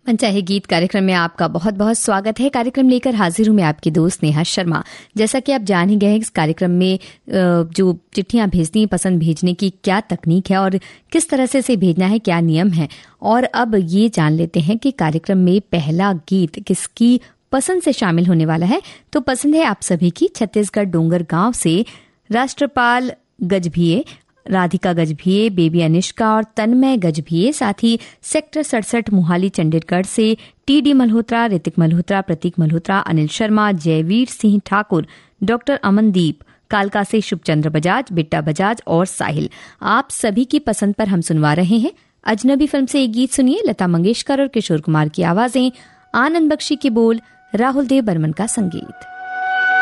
मनचाहे गीत कार्यक्रम में आपका बहुत बहुत स्वागत है। कार्यक्रम लेकर हाजिर हूं मैं आपकी दोस्त नेहा शर्मा। जैसा कि आप जान ही गए इस कार्यक्रम में जो चिट्ठियां भेजनी, पसंद भेजने की क्या तकनीक है और किस तरह से इसे भेजना है, क्या नियम है। और अब ये जान लेते हैं कि कार्यक्रम में पहला गीत किसकी पसंद से शामिल होने वाला है। तो पसंद है आप सभी की छत्तीसगढ़ डोंगर गांव से राष्ट्रपाल गजभिये, राधिका गजभिये, बेबी अनिष्का और तन्मय गजभिये, साथ ही सेक्टर 67 मोहाली चंडीगढ़ से टी.डी. मल्होत्रा, ऋतिक मल्होत्रा, प्रतीक मल्होत्रा, अनिल शर्मा, जयवीर सिंह ठाकुर, डॉक्टर अमनदीप, कालका से शुभचंद्र बजाज, बिट्टा बजाज और साहिल। आप सभी की पसंद पर हम सुनवा रहे हैं अजनबी फिल्म से एक गीत। सुनिए, लता मंगेशकर और किशोर कुमार की आवाजें, आनंद बख्शी के बोल, राहुल देव बर्मन का संगीत।